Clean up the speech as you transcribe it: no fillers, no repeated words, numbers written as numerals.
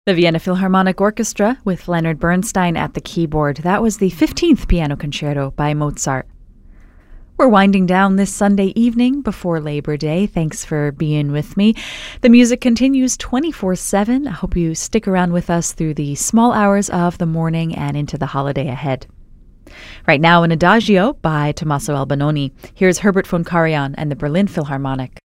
The Vienna Philharmonic Orchestra with Leonard Bernstein at the keyboard. That was the 15th Piano Concerto by Mozart. We're winding down this Sunday evening before Labor Day. Thanks for being with me. The music continues 24/7. I hope you stick around with us through the small hours of the morning and into the holiday ahead. Right now, an Adagio by Tommaso Albinoni. Here's Herbert von Karajan and the Berlin Philharmonic.